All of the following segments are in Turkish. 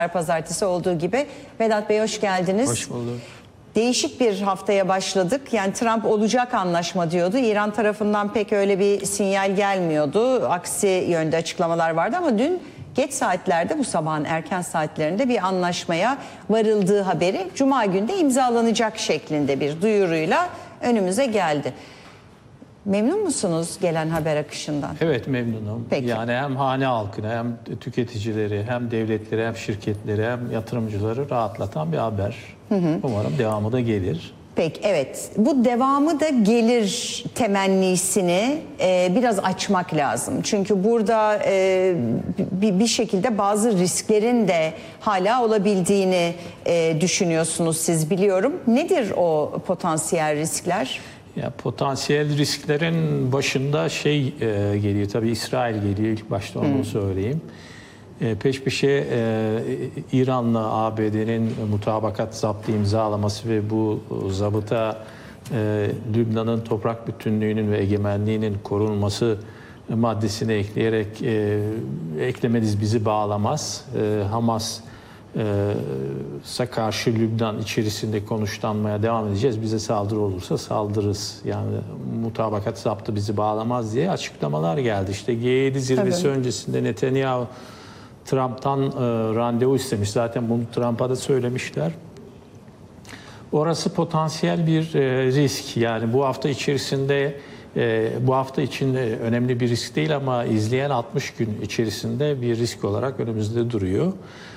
Pazartesi olduğu gibi. Vedat Bey hoş geldiniz. Hoş bulduk. Değişik bir haftaya başladık. Yani Trump olacak anlaşma diyordu. İran tarafından pek öyle bir sinyal gelmiyordu. Aksi yönde açıklamalar vardı ama dün geç saatlerde, bu sabahın erken saatlerinde bir anlaşmaya varıldığı haberi Cuma günde imzalanacak şeklinde bir duyuruyla önümüze geldi. Memnun musunuz gelen haber akışından? Evet, memnunum. Peki. Yani hem hane halkını, hem tüketicileri, hem devletleri, hem şirketleri, hem yatırımcıları rahatlatan bir haber. Umarım devamı da gelir. Peki, evet. Bu devamı da gelir temennisini biraz açmak lazım. Çünkü burada bir şekilde bazı risklerin de hala olabildiğini düşünüyorsunuz siz, biliyorum. Nedir o potansiyel riskler? Ya, potansiyel risklerin başında geliyor, tabii İsrail geliyor, ilk başta onu söyleyeyim. Peş peşe İran'la ABD'nin mutabakat zaptı imzalaması ve bu zabıta Lübnan'ın toprak bütünlüğünün ve egemenliğinin korunması maddesini ekleyerek eklemeniz bizi bağlamaz. Hamas'a karşı Lübnan içerisinde konuşlanmaya devam edeceğiz. Bize saldırı olursa saldırırız. Yani mutabakat zaptı bizi bağlamaz diye açıklamalar geldi. İşte G7 zirvesi öncesinde Netanyahu Trump'tan randevu istemiş. Zaten bunu Trump'a da söylemişler. Orası potansiyel bir risk. Yani bu hafta içerisinde, bu hafta için önemli bir risk değil ama izleyen 60 gün içerisinde bir risk olarak önümüzde duruyor.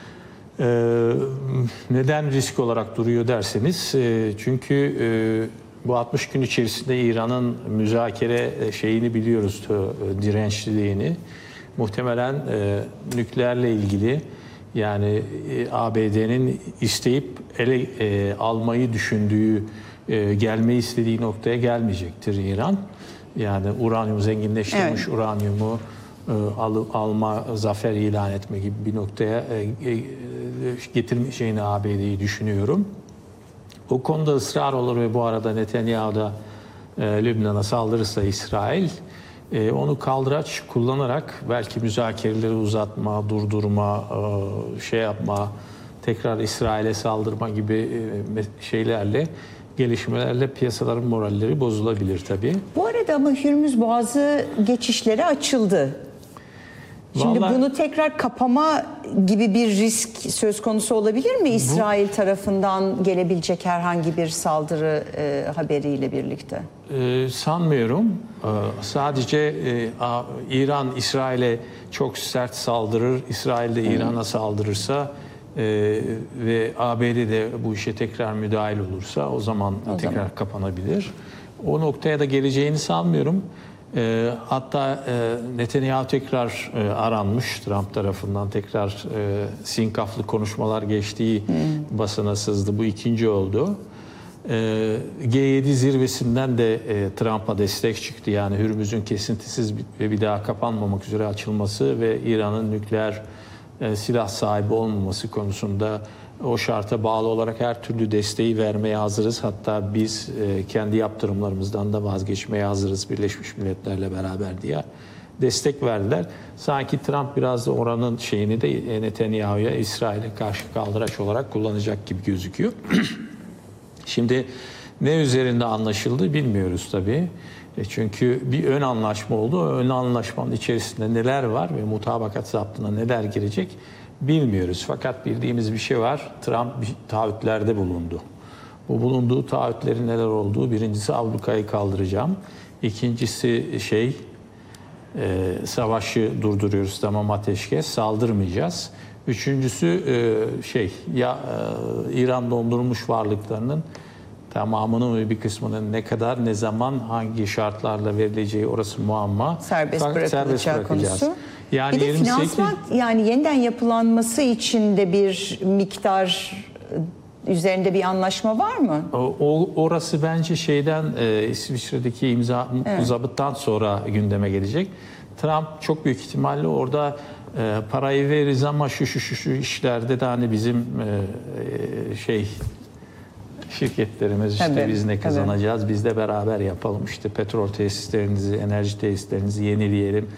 Neden risk olarak duruyor derseniz, çünkü bu 60 gün içerisinde İran'ın müzakere şeyini biliyoruz, dirençliliğini. Muhtemelen nükleerle ilgili, yani ABD'nin isteyip ele almayı düşündüğü, gelmeyi istediği noktaya gelmeyecektir İran. Yani uranyum zenginleştirilmiş uranyumu alma, zafer ilan etme gibi bir noktaya getirmeyeceğini ABD'yi düşünüyorum. O konuda ısrar olur ve bu arada Netanyahu da Lübnan'a saldırırsa İsrail, onu kaldıraç kullanarak belki müzakereleri uzatma, durdurma, tekrar İsrail'e saldırma gibi gelişmelerle piyasaların moralleri bozulabilir tabii. Bu arada ama Hürmüz Boğazı geçişleri açıldı. Şimdi bunu tekrar kapama gibi bir risk söz konusu olabilir mi İsrail tarafından gelebilecek herhangi bir saldırı haberiyle birlikte? Sanmıyorum. Sadece İran İsrail'e çok sert saldırır, İsrail de İran'a saldırırsa ve ABD de bu işe tekrar müdahil olursa o zaman tekrar kapanabilir. O noktaya da geleceğini sanmıyorum. Hatta Netanyahu tekrar aranmış Trump tarafından, tekrar sinkaflı konuşmalar geçtiği basına sızdı. Bu ikinci oldu. G7 zirvesinden de Trump'a destek çıktı. Yani Hürmüz'ün kesintisiz ve bir daha kapanmamak üzere açılması ve İran'ın nükleer silah sahibi olmaması konusunda o şarta bağlı olarak her türlü desteği vermeye hazırız. Hatta biz kendi yaptırımlarımızdan da vazgeçmeye hazırız Birleşmiş Milletler'le beraber diye destek verdiler. Sanki Trump biraz da oranın şeyini de Netanyahu'ya, İsrail'e karşı kaldıraç olarak kullanacak gibi gözüküyor. Şimdi ne üzerinde anlaşıldı bilmiyoruz tabii. Çünkü bir ön anlaşma oldu. O ön anlaşmanın içerisinde neler var ve mutabakat zaptına neler girecek bilmiyoruz. Fakat bildiğimiz bir şey var. Trump taahhütlerde bulundu. Bu bulunduğu taahhütlerin neler olduğu: birincisi ablukayı kaldıracağım. İkincisi savaşı durduruyoruz, tamam, ateşkes, saldırmayacağız. Üçüncüsü İran dondurulmuş varlıklarının tamamının ve bir kısmının ne kadar, ne zaman, hangi şartlarla verileceği orası muamma. Serbest bırakılacak konusu. Yani bir de finansman, yani yeniden yapılanması için de bir miktar üzerinde bir anlaşma var mı? Orası bence İsviçre'deki zabıttan sonra gündeme gelecek. Trump çok büyük ihtimalle orada parayı veririz ama şu işlerde de hani bizim şirketlerimiz biz ne kazanacağız, biz de beraber yapalım, petrol tesislerinizi, enerji tesislerinizi yenileyelim,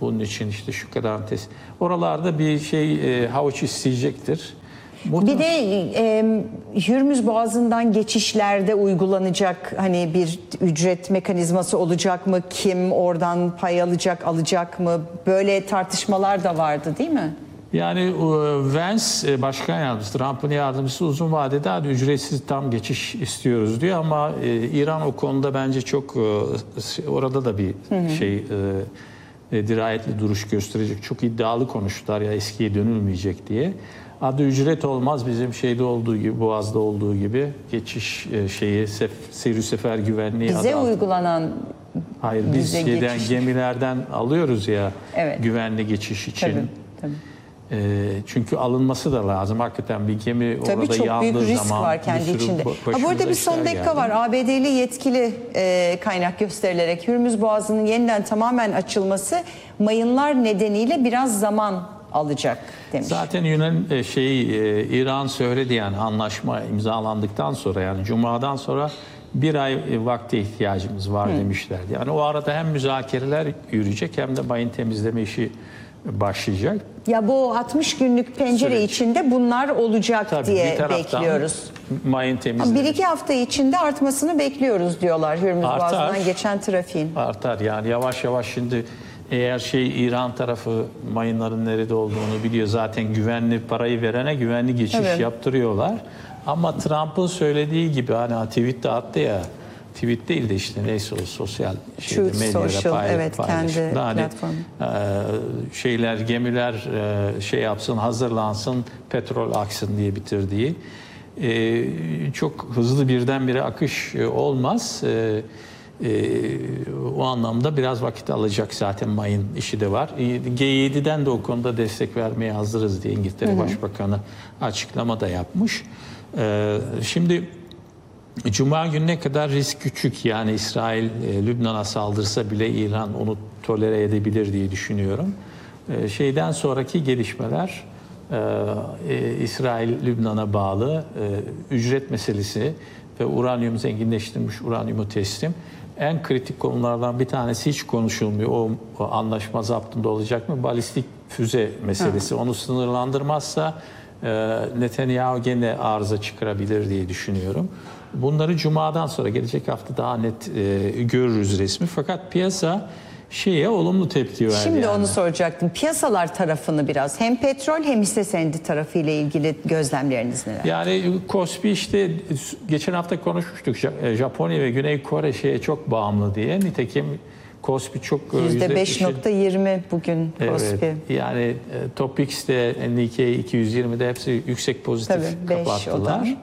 Bunun için işte şu kadar test. Oralarda bir havuç isteyecektir. Bir de Hürmüz Boğazı'ndan geçişlerde uygulanacak hani bir ücret mekanizması olacak mı? Kim oradan pay alacak mı? Böyle tartışmalar da vardı değil mi? Yani Vance başkan yardımcısı, Trump'ın yardımcısı uzun vadede hadi ücretsiz tam geçiş istiyoruz diyor ama İran o konuda bence çok orada da bir dirayetli duruş gösterecek. Çok iddialı konuştular ya eskiye dönülmeyecek diye. Adı ücret olmaz bizim şeyde olduğu gibi, Boğaz'da olduğu gibi geçiş seyir sefer güvenliği bize uygulanan hayır biz gemilerden alıyoruz ya güvenli geçiş için. Tabii. Çünkü alınması da lazım. Hakikaten bir gemi orada yandığı zaman çok büyük risk var kendi içinde. Burada bir son dakika var. ABD'li yetkili kaynak gösterilerek Hürmüz Boğazı'nın yeniden tamamen açılması mayınlar nedeniyle biraz zaman alacak demiş. Zaten İran söyledi yani anlaşma imzalandıktan sonra yani Cuma'dan sonra bir ay vakte ihtiyacımız var demişlerdi. Yani o arada hem müzakereler yürüyecek hem de mayın temizleme işi başlayacak. Ya bu 60 günlük pencere süreç içinde bunlar olacak tabii, diye bekliyoruz. Mayın temizleme. 1-2 hafta içinde artmasını bekliyoruz diyorlar Hürmüz Boğazı'ndan geçen trafiğin. Artar yani yavaş yavaş şimdi eğer İran tarafı mayınların nerede olduğunu biliyor. Zaten güvenli parayı verene güvenli geçiş yaptırıyorlar. Ama Trump'ın söylediği gibi hani tweet de attı ya. Tweet değil de işte neyse o sosyal medyada kendi platformu. Gemiler yapsın, hazırlansın, petrol aksın diye bitirdiği. Çok hızlı birdenbire akış olmaz. O anlamda biraz vakit alacak zaten mayın işi de var. G7'den de o konuda destek vermeye hazırız diye İngiltere Başbakanı açıklama da yapmış. Şimdi Cuma gününe kadar risk küçük yani İsrail Lübnan'a saldırsa bile İran onu tolere edebilir diye düşünüyorum. Şeyden sonraki gelişmeler İsrail Lübnan'a bağlı ücret meselesi ve uranyum zenginleştirilmiş uranyumu teslim en kritik konulardan bir tanesi hiç konuşulmuyor. O anlaşma zaptında olacak mı? Balistik füze meselesi. Onu sınırlandırmazsa Netanyahu gene arıza çıkarabilir diye düşünüyorum. Bunları Cuma'dan sonra gelecek hafta daha net görürüz resmi. Fakat piyasa olumlu tepki verdi. Şimdi onu soracaktım. Piyasalar tarafını biraz hem petrol hem hisse senedi tarafı ile ilgili gözlemleriniz neler? Yani Kospi işte geçen hafta konuşmuştuk. Japonya ve Güney Kore çok bağımlı diye. Nitekim Kospi çok %5.20 bugün Kospi. Evet, yani Topix'te, Nikkei 220'de hepsi yüksek pozitif kapattılar.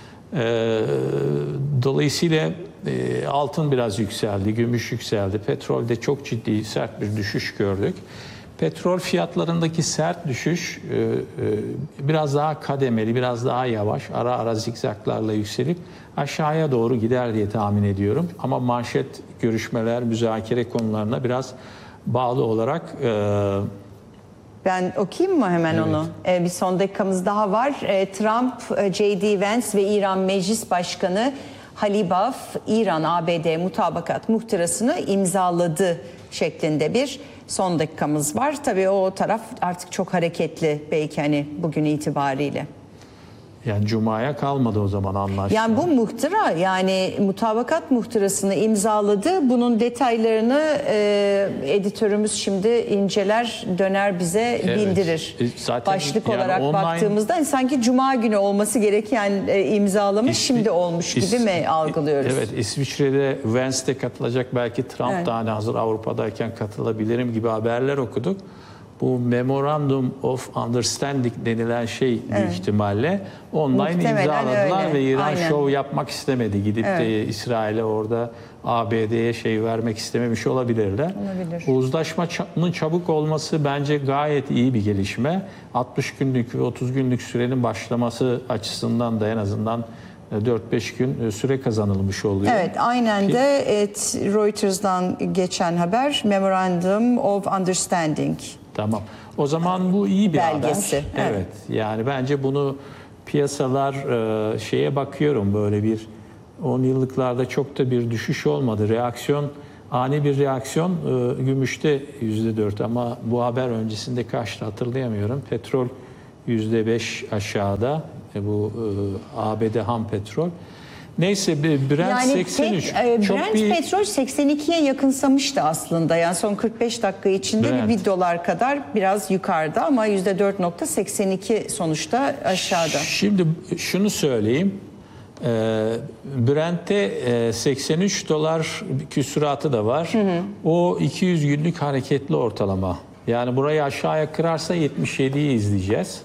Dolayısıyla altın biraz yükseldi, gümüş yükseldi. Petrolde çok ciddi sert bir düşüş gördük. Petrol fiyatlarındaki sert düşüş biraz daha kademeli, biraz daha yavaş, ara ara zikzaklarla yükselip aşağıya doğru gider diye tahmin ediyorum. Ama manşet görüşmeler, müzakere konularına biraz bağlı olarak... Ben okuyayım mı hemen onu? Bir son dakikamız daha var. Trump, J.D. Vance ve İran Meclis Başkanı Halibaf, İran-ABD mutabakat muhtırasını imzaladı şeklinde bir son dakikamız var. Tabii o taraf artık çok hareketli belki hani bugün itibariyle. Yani Cuma'ya kalmadı o zaman anlaşma. Yani bu muhtıra yani mutabakat muhtırasını imzaladı. Bunun detaylarını editörümüz şimdi inceler, döner bize bildirir. Zaten başlık yani olarak baktığımızda sanki Cuma günü olması gereken imzalamış şimdi olmuş gibi mi algılıyoruz? Evet, İsviçre'de Vance'de katılacak, belki Trump da hani hazır Avrupa'dayken katılabilirim gibi haberler okuduk. Bu Memorandum of Understanding denilen büyük ihtimalle online imzaladılar ve İran şov yapmak istemedi. Gidip de İsrail'e orada ABD'ye vermek istememiş olabilirler. Bu uzlaşmanın çabuk olması bence gayet iyi bir gelişme. 60 günlük ve 30 günlük sürenin başlaması açısından da en azından 4-5 gün süre kazanılmış oluyor. Evet, aynen de Reuters'dan geçen haber Memorandum of Understanding. Tamam. O zaman bu iyi bir belgesi. Haber. Evet. Yani bence bunu piyasalar bakıyorum böyle bir 10 yıllıklarda çok da bir düşüş olmadı. Reaksiyon ani bir reaksiyon. Gümüşte %4 ama bu haber öncesinde kaçtı hatırlayamıyorum. Petrol %5 aşağıda. Bu ABD ham petrol. Neyse Brent Yani 83. Brent petrol 82'ye yakınsamıştı aslında. Yani son 45 dakika içinde Brent. bir $1 kadar biraz yukarıda ama %4.82 sonuçta aşağıda. Şimdi şunu söyleyeyim. Brent'te $83 küsuratı da var. O 200 günlük hareketli ortalama. Yani burayı aşağıya kırarsa 77'yi izleyeceğiz.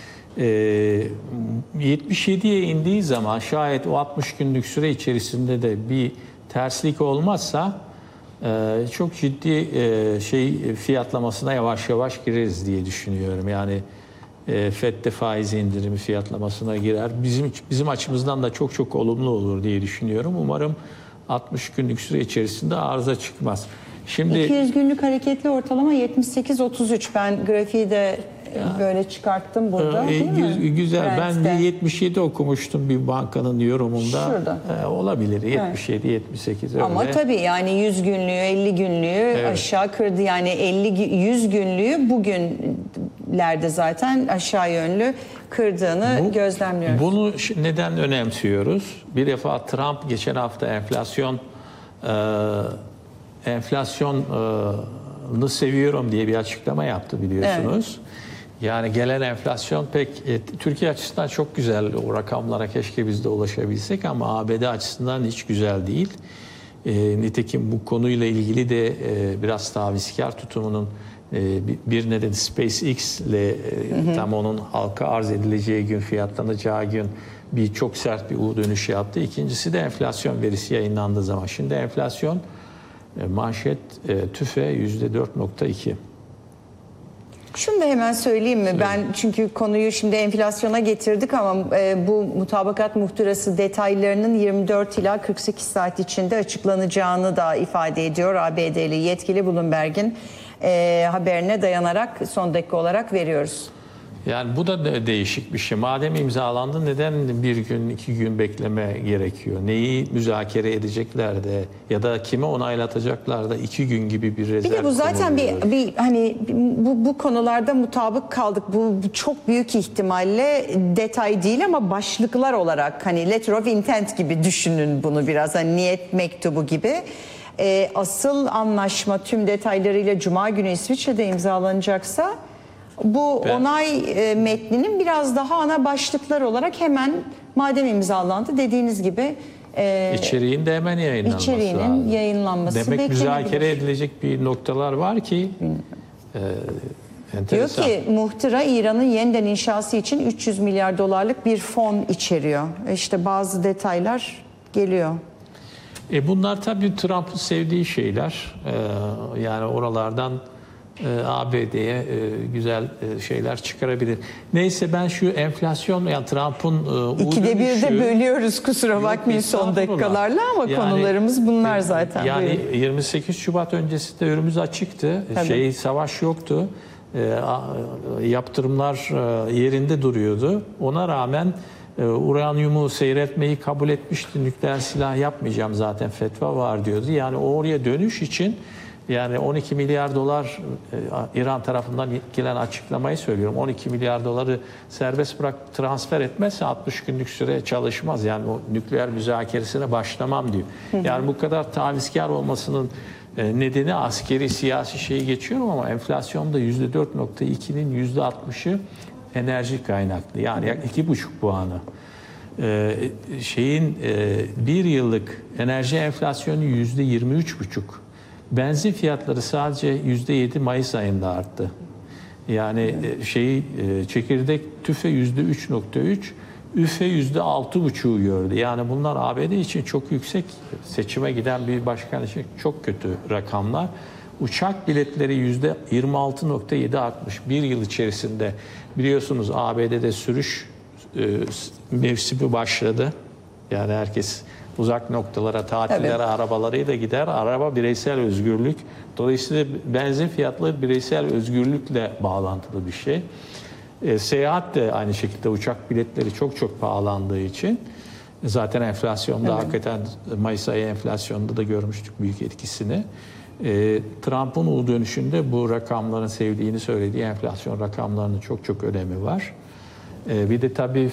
77'ye indiği zaman şayet o 60 günlük süre içerisinde de bir terslik olmazsa çok ciddi fiyatlamasına yavaş yavaş gireriz diye düşünüyorum. Yani FED'de faiz indirimi fiyatlamasına girer. Bizim açımızdan da çok çok olumlu olur diye düşünüyorum. Umarım 60 günlük süre içerisinde arıza çıkmaz. Şimdi 200 günlük hareketli ortalama 78.33. Ben grafiği de böyle çıkarttım burada. Değil mi? Güzel. Ben Brent'te. bir 77 okumuştum bir bankanın yorumunda. Şurada. Olabilir. 77, 78 öyle. Ama tabii yani 100 günlüğü, 50 günlüğü aşağı kırdı. Yani 100 günlüğü bugünlerde zaten aşağı yönlü kırdığını gözlemliyoruz. Bunu neden önemsiyoruz? Bir defa Trump geçen hafta enflasyonu seviyorum diye bir açıklama yaptı biliyorsunuz. Evet. Yani gelen enflasyon pek Türkiye açısından çok güzel, o rakamlara keşke biz de ulaşabilsek ama ABD açısından hiç güzel değil. Nitekim bu konuyla ilgili de biraz tavizkar tutumunun bir nedeni SpaceX ile tam onun halka arz edileceği gün, fiyatlanacağı gün çok sert bir U dönüşü yaptı. İkincisi de enflasyon verisi yayınlandığı zaman. Şimdi enflasyon manşet TÜFE %4.2. Şunu da hemen söyleyeyim mi? Ben çünkü konuyu şimdi enflasyona getirdik ama bu mutabakat muhtırası detaylarının 24 ila 48 saat içinde açıklanacağını da ifade ediyor ABD'li yetkili. Bloomberg'in haberine dayanarak son dakika olarak veriyoruz. Yani bu da değişik bir şey. Madem imzalandı neden bir gün, 2 gün bekleme gerekiyor? Neyi müzakere edecekler de ya da kime onaylatacaklar da 2 gün gibi bir rezerv. Bir de bu zaten bu konularda mutabık kaldık. Bu çok büyük ihtimalle detay değil ama başlıklar olarak hani letter of intent gibi düşünün bunu biraz. Hani niyet mektubu gibi. Asıl anlaşma tüm detaylarıyla Cuma günü İsviçre'de imzalanacaksa bu onay metninin biraz daha ana başlıklar olarak hemen madem imzalandı dediğiniz gibi içeriğin de hemen yayınlanması lazım. Yayınlanması demek müzakere edilecek bir noktalar var ki diyor ki muhtıra İran'ın yeniden inşası için 300 milyar dolarlık bir fon içeriyor. İşte bazı detaylar geliyor. Bunlar tabii Trump'ın sevdiği şeyler. Yani oralardan ABD'ye güzel şeyler çıkarabilir. Neyse ben şu enflasyon yani Trump'ın İkide bir de bölüyoruz kusura bakmayın son dakikalarla ama yani, konularımız bunlar zaten. Yani 28 Şubat öncesinde önümüz açıktı. Savaş yoktu. Yaptırımlar yerinde duruyordu. Ona rağmen uranyumu seyretmeyi kabul etmişti. Nükleer silah yapmayacağım zaten fetva var diyordu. Yani oraya dönüş için yani 12 milyar dolar İran tarafından gelen açıklamayı söylüyorum. 12 milyar doları serbest bırak transfer etmezse 60 günlük süre çalışmaz. Yani o nükleer müzakeresine başlamam diyor. Yani bu kadar tavizkar olmasının nedeni askeri siyasi şeyi geçiyorum ama enflasyonda %4.2'nin %60'ı enerji kaynaklı. Yani 2,5 puanı. Bir yıllık enerji enflasyonu %23,5. Benzin fiyatları sadece %7 Mayıs ayında arttı. Yani çekirdek TÜFE %3.3, ÜFE %6.5'u gördü. Yani bunlar ABD için çok yüksek, seçime giden bir başkan için çok kötü rakamlar. Uçak biletleri %26.7 artmış bir yıl içerisinde. Biliyorsunuz ABD'de sürüş mevsimi başladı. Yani herkes uzak noktalara, tatillere, arabalarıyla gider. Araba bireysel özgürlük. Dolayısıyla benzin fiyatları bireysel özgürlükle bağlantılı bir şey. Seyahat de aynı şekilde uçak biletleri çok pahalandığı için Zaten enflasyonda hakikaten Mayıs ayı enflasyonunda da görmüştük büyük etkisini. Trump'ın U dönüşünde bu rakamların sevdiğini söylediği enflasyon rakamlarının çok çok önemi var. Bir de tabii